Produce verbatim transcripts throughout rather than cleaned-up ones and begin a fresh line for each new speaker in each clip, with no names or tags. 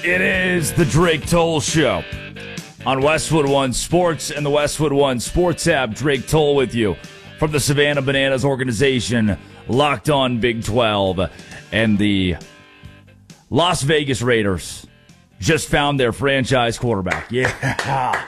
It is the Drake Toll Show on Westwood One Sports and the Westwood One Sports app. Drake Toll with you from the Savannah Bananas organization, Locked On Big twelve. And the Las Vegas Raiders just found their franchise quarterback. Yeah.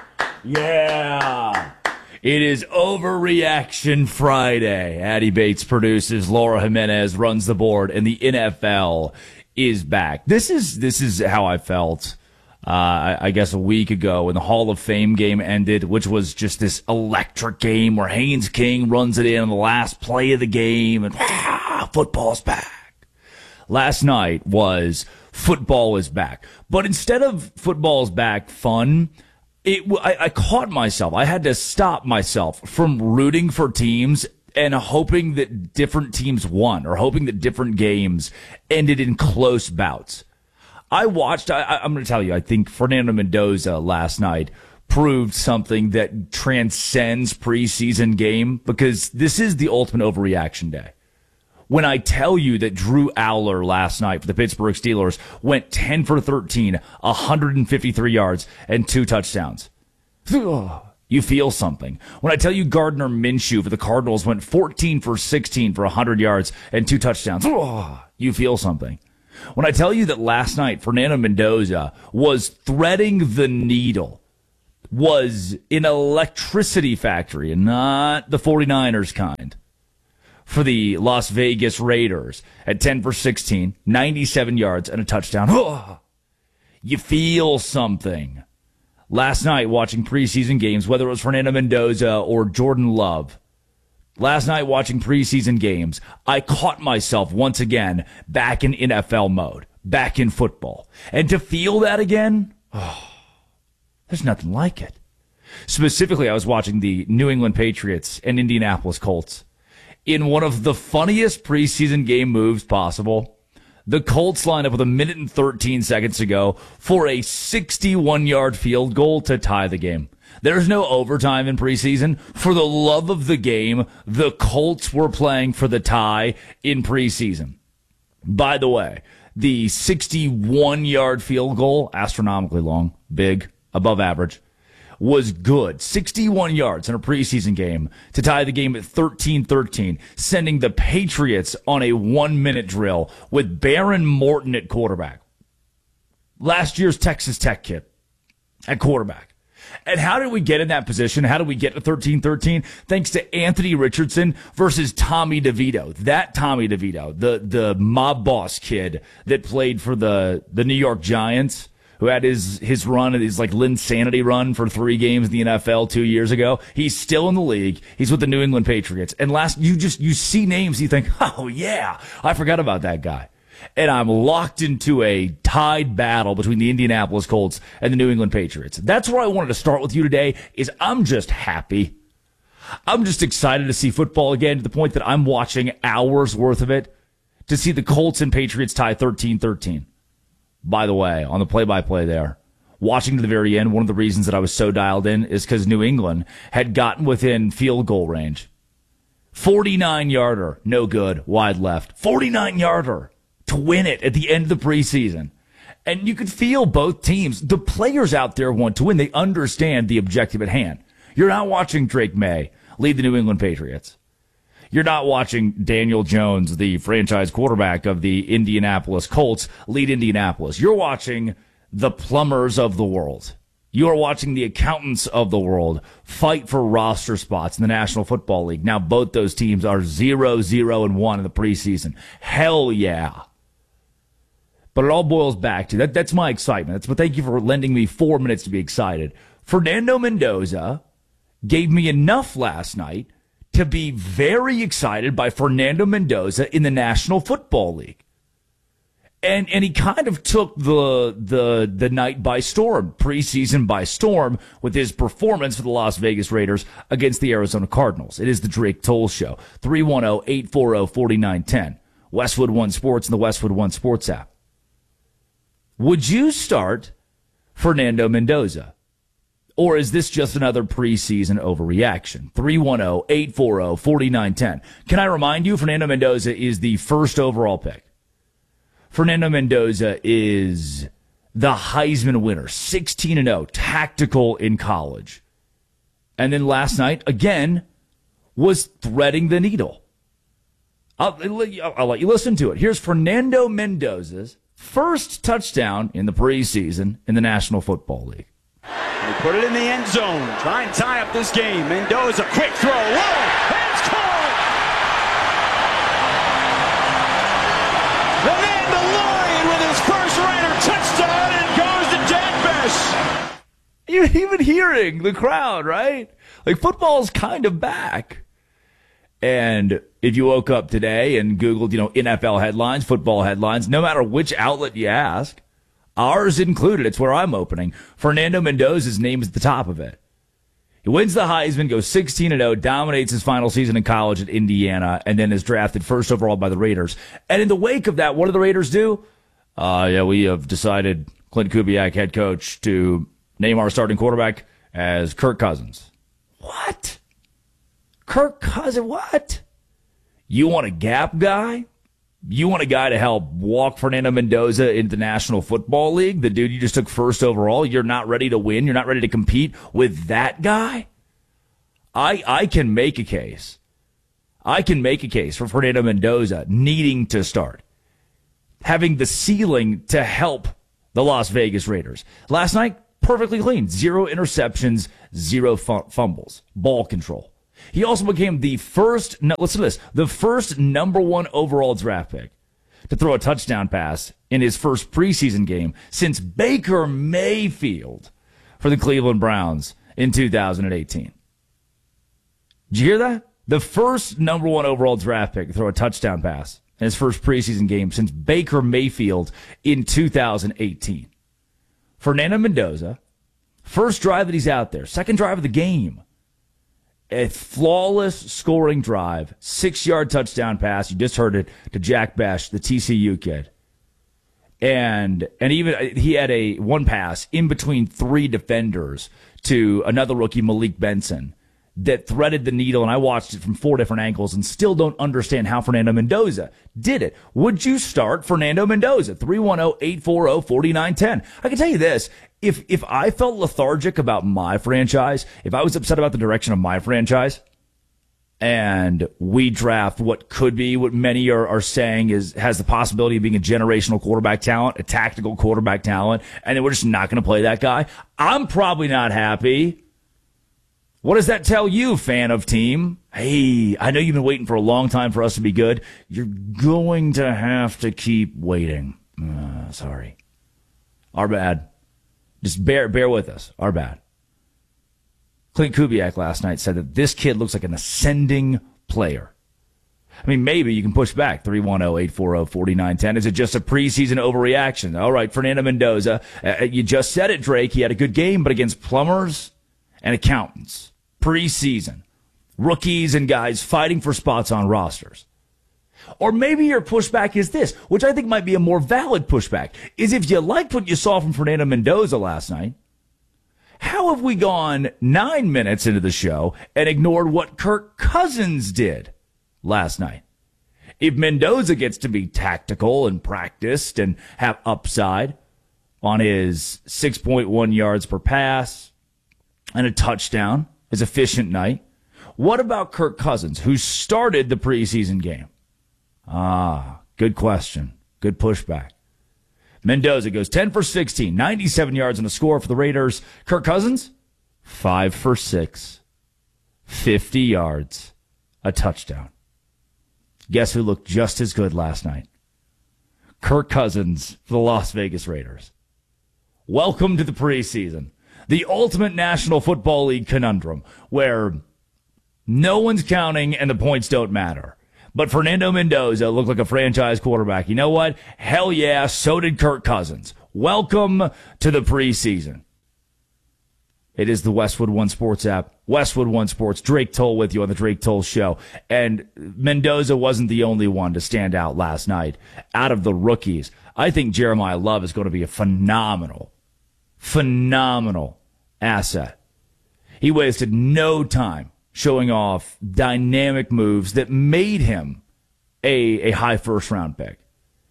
Yeah. It is Overreaction Friday. Addie Bates produces, Laura Jimenez runs the board, and the N F L is back. This is this is how I felt, uh, I, I guess, a week ago when the Hall of Fame game ended, which was just this electric game where Haynes King runs it in on the last play of the game, and ah, football's back. Last night was football is back. But instead of football's back fun, it, I, I caught myself. I had to stop myself from rooting for teams and hoping that different teams won, or hoping that different games ended in close bouts. I watched, I, I'm going to tell you, I think Fernando Mendoza last night proved something that transcends preseason game, because this is the ultimate overreaction day. When I tell you that Drew Allar last night for the Pittsburgh Steelers went ten for thirteen, one hundred fifty-three yards, and two touchdowns. You feel something. When I tell you Gardner Minshew for the Cardinals went fourteen for sixteen for one hundred yards and two touchdowns, you feel something. When I tell you that last night Fernando Mendoza was threading the needle, was an electricity factory, and not the 49ers kind, for the Las Vegas Raiders at ten for sixteen, ninety-seven yards, and a touchdown, you feel something. Last night, watching preseason games, whether it was Fernando Mendoza or Jordan Love, last night watching preseason games, I caught myself once again back in N F L mode, back in football. And to feel that again, oh, there's nothing like it. Specifically, I was watching the New England Patriots and Indianapolis Colts. In one of the funniest preseason game moves possible, the Colts lined up with a minute and thirteen seconds to go for a sixty-one-yard field goal to tie the game. There's no overtime in preseason. For the love of the game, the Colts were playing for the tie in preseason. By the way, the sixty-one-yard field goal, astronomically long, big, above average, was good. sixty-one yards in a preseason game to tie the game at thirteen thirteen, sending the Patriots on a one-minute drill with Baron Morton at quarterback. Last year's Texas Tech kid at quarterback. And how did we get in that position? How did we get to thirteen thirteen? Thanks to Anthony Richardson versus Tommy DeVito. That Tommy DeVito, the, the mob boss kid that played for the, the New York Giants, who had his, his run, his like Linsanity run for three games in the N F L two years ago. He's still in the league. He's with the New England Patriots. And last, you just, you see names, you think, oh yeah, I forgot about that guy. And I'm locked into a tied battle between the Indianapolis Colts and the New England Patriots. That's where I wanted to start with you today, is I'm just happy. I'm just excited to see football again, to the point that I'm watching hours worth of it to see the Colts and Patriots tie thirteen thirteen. By the way, on the play-by-play there, watching to the very end, one of the reasons that I was so dialed in is because New England had gotten within field goal range. forty-nine-yarder, no good, wide left. forty-nine-yarder to win it at the end of the preseason. And you could feel both teams, the players out there want to win. They understand the objective at hand. You're not watching Drake May lead the New England Patriots. You're not watching Daniel Jones, the franchise quarterback of the Indianapolis Colts, lead Indianapolis. You're watching the plumbers of the world. You're watching the accountants of the world fight for roster spots in the National Football League. Now, both those teams are zero, zero, and one in the preseason. Hell yeah. But it all boils back to that. That's my excitement. That's what. Thank you for lending me four minutes to be excited. Fernando Mendoza gave me enough last night to be very excited by Fernando Mendoza in the National Football League. And and he kind of took the the the night by storm, preseason by storm, with his performance for the Las Vegas Raiders against the Arizona Cardinals. It is the Drake Toll Show. three one zero, eight four zero, four nine one zero. Westwood One Sports and the Westwood One Sports app. Would you start Fernando Mendoza? Or is this just another preseason overreaction? three one zero, eight four zero, four nine one zero. Can I remind you, Fernando Mendoza is the first overall pick. Fernando Mendoza is the Heisman winner, sixteen and oh, tactical in college. And then last night, again, was threading the needle. I'll, I'll let you listen to it. Here's Fernando Mendoza's first touchdown in the preseason in the National Football League.
They put it in the end zone. Try and tie up this game. Mendoza, quick throw. Whoa! And it's caught! The Mandalorian with his first Raider touchdown, and goes to Jack Bech.
You're even hearing the crowd, right? Like, football's kind of back. And if you woke up today and Googled, you know, N F L headlines, football headlines, no matter which outlet you ask, ours included, it's where I'm opening, Fernando Mendoza's name is at the top of it. He wins the Heisman, goes sixteen and oh, dominates his final season in college at Indiana, and then is drafted first overall by the Raiders. And in the wake of that, what do the Raiders do? Uh, yeah, we have decided, Clint Kubiak, head coach, to name our starting quarterback as Kirk Cousins. What? Kirk Cousins, what? You want a gap guy? You want a guy to help walk Fernando Mendoza into the National Football League? The dude you just took first overall? You're not ready to win? You're not ready to compete with that guy? I I can make a case. I can make a case for Fernando Mendoza needing to start, having the ceiling to help the Las Vegas Raiders. Last night, perfectly clean. Zero interceptions, zero fumbles, ball control. He also became the first, listen to this, the first number one overall draft pick to throw a touchdown pass in his first preseason game since Baker Mayfield for the Cleveland Browns in two thousand eighteen. Did you hear that? The first number one overall draft pick to throw a touchdown pass in his first preseason game since Baker Mayfield in two thousand eighteen. Fernando Mendoza, first drive that he's out there, second drive of the game. A flawless scoring drive, six-yard touchdown pass. You just heard it to Jack Bech, the T C U kid. And and even he had a one pass in between three defenders to another rookie, Malik Benson, that threaded the needle. And I watched it from four different angles and still don't understand how Fernando Mendoza did it. Would you start Fernando Mendoza? three one zero, eight four zero, four nine one zero. I can tell you this. If if I felt lethargic about my franchise, if I was upset about the direction of my franchise, and we draft what could be, what many are, are saying is has the possibility of being a generational quarterback talent, a tactical quarterback talent, and then we're just not going to play that guy, I'm probably not happy. What does that tell you, fan of team? Hey, I know you've been waiting for a long time for us to be good. You're going to have to keep waiting. Uh, sorry. Our bad. Just bear bear with us. Our bad. Clint Kubiak last night said that this kid looks like an ascending player. I mean, maybe you can push back. three one zero, eight four zero, four nine one zero. Is it just a preseason overreaction? All right, Fernando Mendoza. Uh, you just said it, Drake. He had a good game, but against plumbers and accountants. Preseason. Rookies and guys fighting for spots on rosters. Or maybe your pushback is this, which I think might be a more valid pushback, is if you liked what you saw from Fernando Mendoza last night, how have we gone nine minutes into the show and ignored what Kirk Cousins did last night? If Mendoza gets to be tactical and practiced and have upside on his six point one yards per pass and a touchdown, his efficient night, what about Kirk Cousins, who started the preseason game? Ah, good question. Good pushback. Mendoza goes ten for sixteen, ninety-seven yards and a score for the Raiders. Kirk Cousins, five for six, fifty yards, a touchdown. Guess who looked just as good last night? Kirk Cousins for the Las Vegas Raiders. Welcome to the preseason, the ultimate National Football League conundrum, where no one's counting and the points don't matter. But Fernando Mendoza looked like a franchise quarterback. You know what? Hell yeah, so did Kirk Cousins. Welcome to the preseason. It is the Westwood One Sports app. Westwood One Sports. Drake Toll with you on the Drake Toll Show. And Mendoza wasn't the only one to stand out last night. Out of the rookies, I think Jeremiah Love is going to be a phenomenal, phenomenal asset. He wasted no time showing off dynamic moves that made him a, a high first-round pick.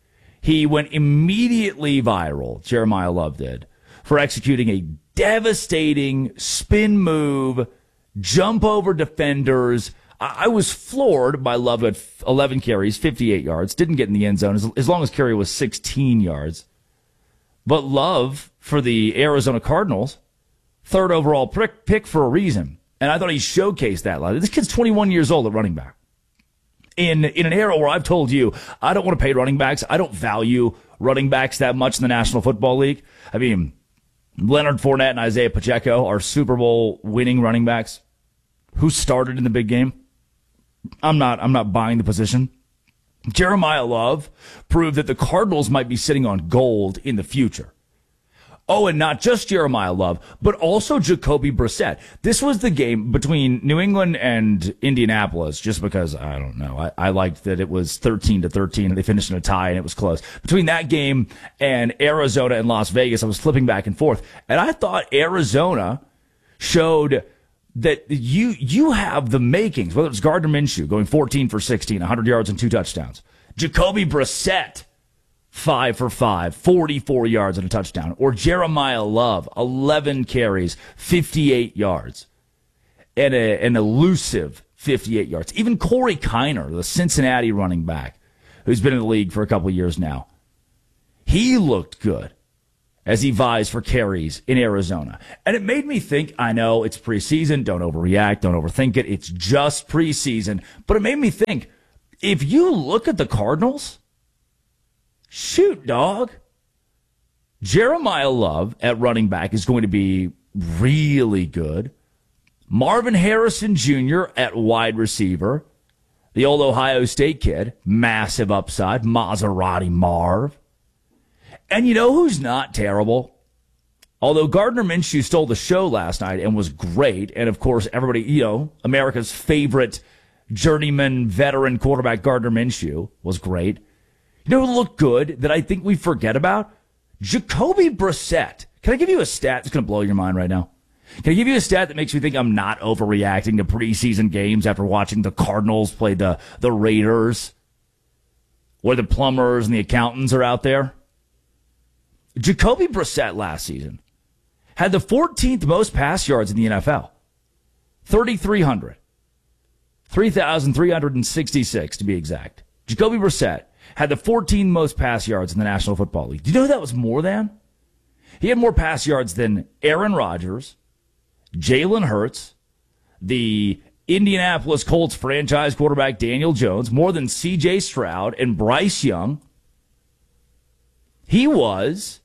He went immediately viral, Jeremiah Love did, for executing a devastating spin move, jump over defenders. I, I was floored by Love at eleven carries, fifty-eight yards, didn't get in the end zone, as, as long as carry was sixteen yards. But Love, for the Arizona Cardinals, third overall pick, pick for a reason. And I thought he showcased that. This kid's twenty-one years old at running back. In in an era where I've told you, I don't want to pay running backs. I don't value running backs that much in the National Football League. I mean, Leonard Fournette and Isaiah Pacheco are Super Bowl winning running backs who started in the big game. I'm not, I'm not buying the position. Jeremiah Love proved that the Cardinals might be sitting on gold in the future. Oh, and not just Jeremiah Love, but also Jacoby Brissett. This was the game between New England and Indianapolis, just because, I don't know, I, I liked that it was thirteen to thirteen, and they finished in a tie, and it was close. Between that game and Arizona and Las Vegas, I was flipping back and forth, and I thought Arizona showed that you you have the makings, whether it's Gardner Minshew going fourteen for sixteen, one hundred yards and two touchdowns, Jacoby Brissett, five for five, forty-four yards and a touchdown. Or Jeremiah Love, eleven carries, fifty-eight yards, and a, an elusive fifty-eight yards. Even Corey Kiner, the Cincinnati running back, who's been in the league for a couple of years now, he looked good as he vies for carries in Arizona. And it made me think, I know it's preseason, don't overreact, don't overthink it, it's just preseason, but it made me think, if you look at the Cardinals, shoot, dog. Jeremiah Love at running back is going to be really good. Marvin Harrison Junior at wide receiver. The old Ohio State kid, massive upside, Maserati Marv. And you know who's not terrible? Although Gardner Minshew stole the show last night and was great, and of course everybody, you know, America's favorite journeyman veteran quarterback Gardner Minshew was great. You know who looked good that I think we forget about? Jacoby Brissett. Can I give you a stat that's going to blow your mind right now? Can I give you a stat that makes me think I'm not overreacting to preseason games after watching the Cardinals play the, the Raiders, where the plumbers and the accountants are out there? Jacoby Brissett last season had the fourteenth most pass yards in the N F L. thirty-three hundred. three thousand three hundred sixty-six to be exact. Jacoby Brissett had the fourteenth most pass yards in the National Football League. Do you know who that was more than? He had more pass yards than Aaron Rodgers, Jalen Hurts, the Indianapolis Colts franchise quarterback Daniel Jones, more than C J Stroud and Bryce Young. He was,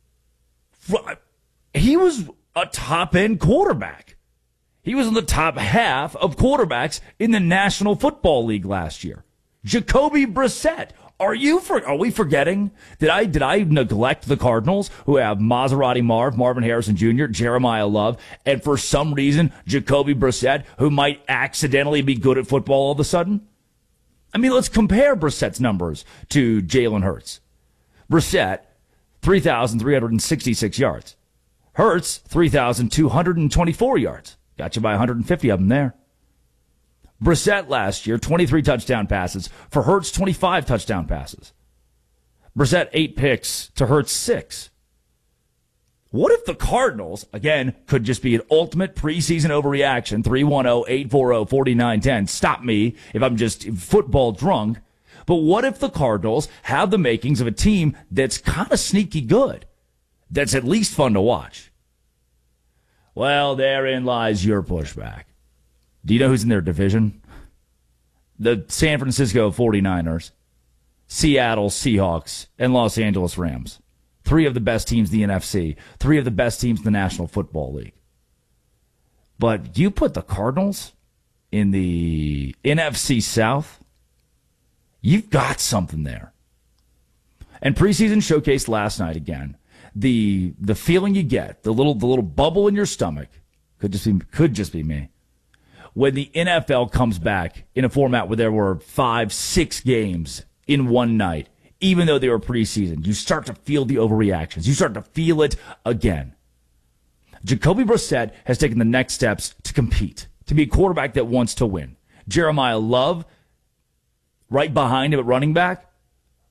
he was a top-end quarterback. He was in the top half of quarterbacks in the National Football League last year. Jacoby Brissett. Are you for, are we forgetting? Did I did I neglect the Cardinals, who have Maserati Marv, Marvin Harrison Junior, Jeremiah Love, and for some reason Jacoby Brissett, who might accidentally be good at football all of a sudden? I mean, let's compare Brissett's numbers to Jalen Hurts. Brissett, three thousand three hundred sixty-six yards. Hurts, three thousand two hundred twenty-four yards. Got you by one hundred fifty of them there. Brissett last year, twenty-three touchdown passes. For Hurts, twenty-five touchdown passes. Brissett, eight picks to Hurts, six. What if the Cardinals, again, could just be an ultimate preseason overreaction, three one zero, eight four zero, four nine one zero. Stop me if I'm just football drunk. But what if the Cardinals have the makings of a team that's kind of sneaky good, that's at least fun to watch? Well, therein lies your pushback. Do you know who's in their division? The San Francisco forty-niners, Seattle Seahawks, and Los Angeles Rams. Three of the best teams in the N F C. Three of the best teams in the National Football League. But you put the Cardinals in the N F C South, you've got something there. And preseason showcased last night again. The the feeling you get, the little the little bubble in your stomach, could just be could just be me. When the N F L comes back in a format where there were five, six games in one night, even though they were preseason, you start to feel the overreactions. You start to feel it again. Jacoby Brissett has taken the next steps to compete, to be a quarterback that wants to win. Jeremiah Love, right behind him at running back,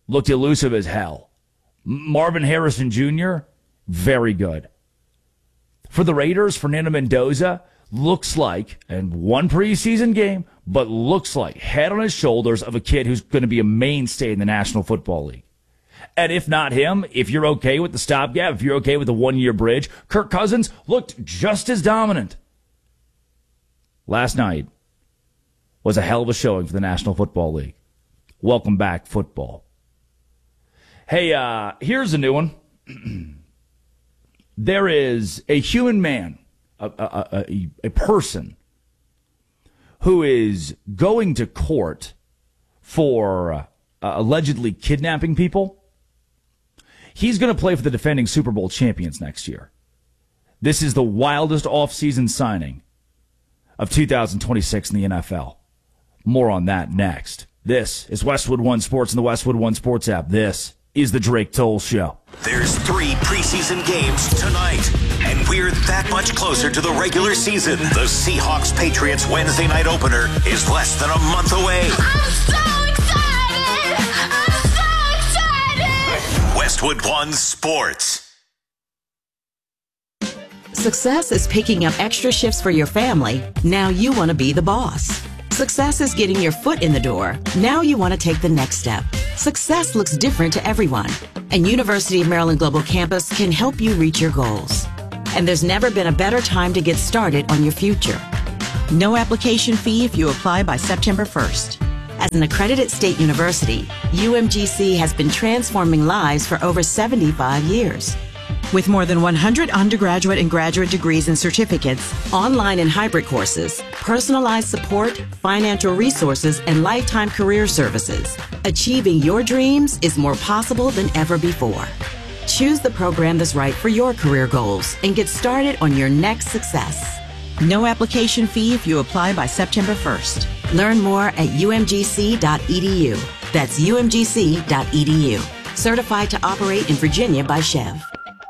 looked elusive as hell. Marvin Harrison Junior, very good. For the Raiders, Fernando Mendoza looks like, and one preseason game, but looks like head on his shoulders of a kid who's going to be a mainstay in the National Football League. And if not him, if you're okay with the stopgap, if you're okay with the one-year bridge, Kirk Cousins looked just as dominant. Last night was a hell of a showing for the National Football League. Welcome back, football. Hey, uh, here's a new one. There is a human man, a, a, a, a person, who is going to court for uh, allegedly kidnapping people. He's going to play for the defending Super Bowl champions next year. This is the wildest offseason signing of two thousand twenty-six in the N F L. More on that next. This is Westwood One Sports and the Westwood One Sports app. This is the Drake Toll Show.
There's three preseason games tonight, and we're that much closer to the regular season. The Seahawks-Patriots Wednesday night opener is less than a month away.
I'm so excited! I'm so excited!
Westwood One Sports.
Success is picking up extra shifts for your family. Now you want to be the boss. Success is getting your foot in the door. Now you want to take the next step. Success looks different to everyone, and University of Maryland Global Campus can help you reach your goals. And there's never been a better time to get started on your future. No application fee if you apply by September first. As an accredited state university, U M G C has been transforming lives for over seventy-five years. With more than one hundred undergraduate and graduate degrees and certificates, online and hybrid courses, personalized support, financial resources, and lifetime career services, achieving your dreams is more possible than ever before. Choose the program that's right for your career goals and get started on your next success. No application fee if you apply by September first. Learn more at U M G C dot E D U. That's U M G C dot E D U. Certified to operate in Virginia by Chev.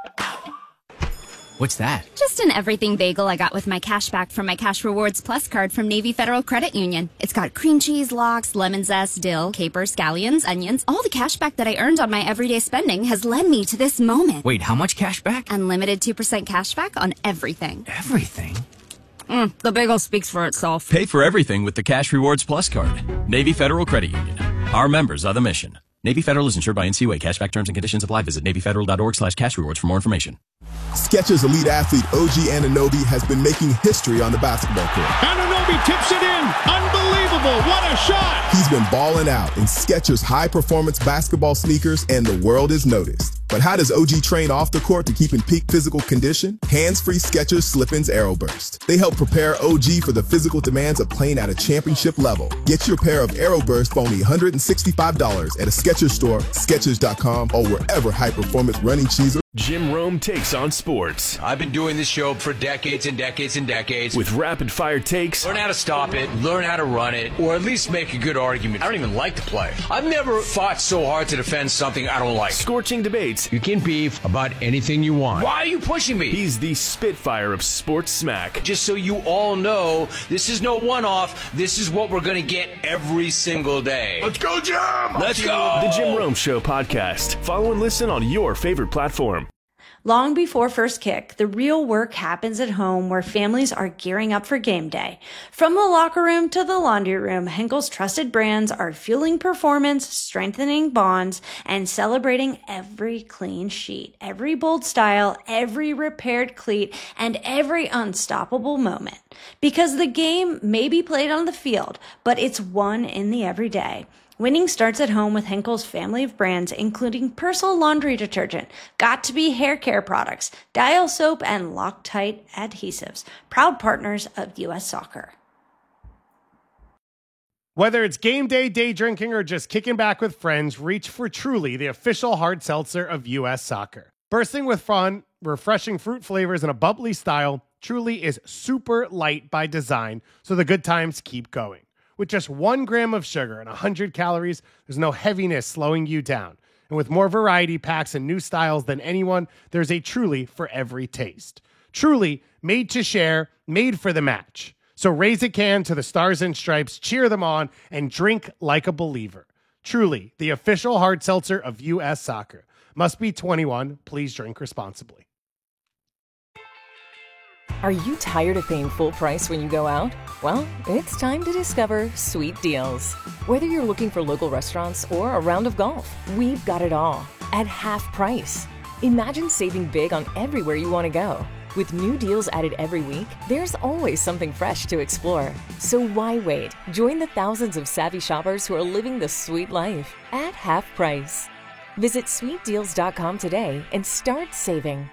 What's that?
Just an everything bagel I got with my cash back from my Cash Rewards Plus card from Navy Federal Credit Union. It's got cream cheese, lox, lemon zest, dill, capers, scallions, onions. All the cash back that I earned on my everyday spending has led me to this moment.
Wait, how much cash back?
Unlimited two percent cash back on everything.
Everything?
Mm, the bagel speaks for itself.
Pay for everything with the Cash Rewards Plus card. Navy Federal Credit Union. Our members are the mission. Navy Federal is insured by N C U A. Cashback terms and conditions apply. Visit Navy Federal dot org slash cash rewards for more information.
Skechers elite athlete O G Anunoby has been making history on the basketball court.
Anunoby tips it in. Unbelievable. What a shot.
He's been balling out in Skechers high-performance basketball sneakers, and the world is noticed. But how does O G train off the court to keep in peak physical condition? Hands-free Skechers Slip-ins Aeroburst. They help prepare O G for the physical demands of playing at a championship level. Get your pair of Aeroburst for only one hundred sixty-five dollars at a Skechers store, Skechers dot com, or wherever high-performance running shoes are.
Jim Rome takes on sports.
I've been doing this show for decades and decades and decades.
With rapid-fire takes.
Learn how to stop it, learn how to run it, or at least make a good argument. I don't even like to play. I've never fought so hard to defend something I don't like.
Scorching debates.
You can beef about anything you want. Why are you pushing me?
He's the Spitfire of sports smack.
Just so you all know, this is no one-off. This is what we're going to get every single day.
Let's go, Jim!
Let's go!
The Jim Rome Show podcast. Follow and listen on your favorite platform.
Long before first kick, the real work happens at home where families are gearing up for game day. From the locker room to the laundry room, Henkel's trusted brands are fueling performance, strengthening bonds, and celebrating every clean sheet, every bold style, every repaired cleat, and every unstoppable moment. Because the game may be played on the field, but it's won in the everyday. Winning starts at home with Henkel's family of brands, including Persil laundry detergent, Got2b hair care products, Dial soap, and Loctite adhesives, proud partners of U S Soccer.
Whether it's game day, day drinking, or just kicking back with friends, reach for Truly, the official hard seltzer of U S Soccer. Bursting with fun, refreshing fruit flavors, and a bubbly style, Truly is super light by design, so the good times keep going. With just one gram of sugar and one hundred calories, there's no heaviness slowing you down. And with more variety packs and new styles than anyone, there's a Truly for every taste. Truly, made to share, made for the match. So raise a can to the Stars and Stripes, cheer them on, and drink like a believer. Truly, the official hard seltzer of U S Soccer. Must be twenty-one. Please drink responsibly.
Are you tired of paying full price when you go out? Well, it's time to discover Sweet Deals. Whether you're looking for local restaurants or a round of golf, we've got it all at half price. Imagine saving big on everywhere you want to go. With new deals added every week, there's always something fresh to explore. So why wait? Join the thousands of savvy shoppers who are living the sweet life at half price. Visit sweet deals dot com today and start saving.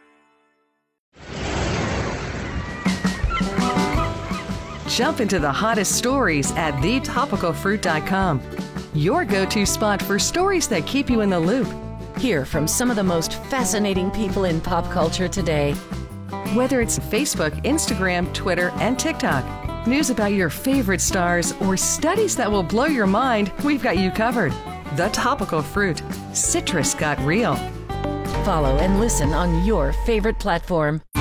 Jump into the hottest stories at the topical fruit dot com. Your go-to spot for stories that keep you in the loop.
Hear from some of the most fascinating people in pop culture today.
Whether it's Facebook, Instagram, Twitter, and TikTok, news about your favorite stars, or studies that will blow your mind, we've got you covered. The Topical Fruit. Citrus got real.
Follow and listen on your favorite platform.